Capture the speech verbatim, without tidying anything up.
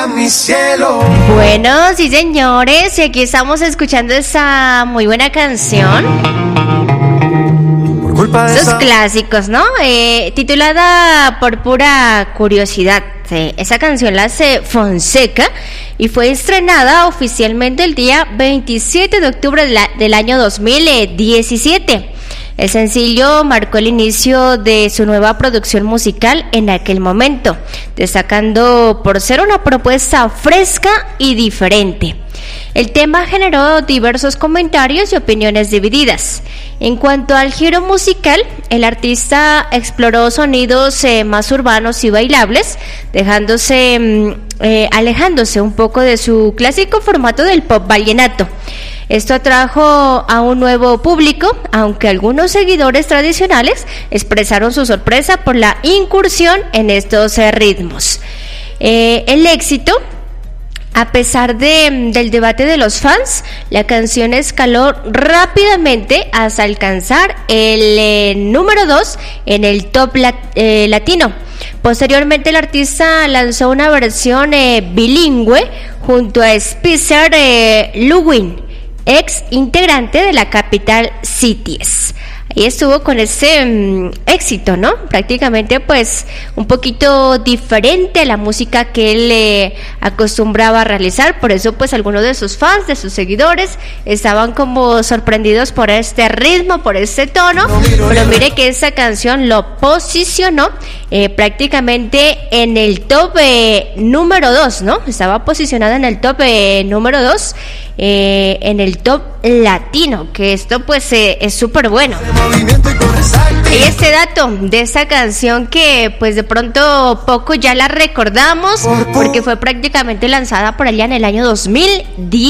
Mi cielo. Bueno, sí señores, y aquí estamos escuchando esa muy buena canción. Por culpa de Esos esa... clásicos, ¿no? Eh, titulada Por pura curiosidad. Sí, esa canción la hace Fonseca y fue estrenada oficialmente el día veintisiete de octubre de la, del año dos mil diecisiete. El sencillo marcó el inicio de su nueva producción musical en aquel momento, destacando por ser una propuesta fresca y diferente. El tema generó diversos comentarios y opiniones divididas. En cuanto al giro musical, el artista exploró sonidos eh, más urbanos y bailables, dejándose, eh, alejándose un poco de su clásico formato del pop vallenato. Esto atrajo a un nuevo público, aunque algunos seguidores tradicionales expresaron su sorpresa por la incursión en estos eh, ritmos. Eh, el éxito, a pesar de, del debate de los fans, la canción escaló rápidamente hasta alcanzar el eh, número dos en el top lat, eh, latino. Posteriormente el artista lanzó una versión eh, bilingüe junto a Spencer eh, Lewin, ex integrante de la Capital Cities. Ahí estuvo con ese um, éxito, ¿no? Prácticamente pues un poquito diferente a la música que él eh, acostumbraba a realizar. Por eso pues algunos de sus fans, de sus seguidores, estaban como sorprendidos por este ritmo, por este tono. Pero mire que esa canción lo posicionó eh, prácticamente en el top eh, número dos, ¿no? Estaba posicionada en el top eh, número dos, eh, en el top latino, que esto pues eh, es súper bueno. Y este dato de esta canción que pues de pronto poco ya la recordamos porque fue prácticamente lanzada por allá en el año dos mil diez.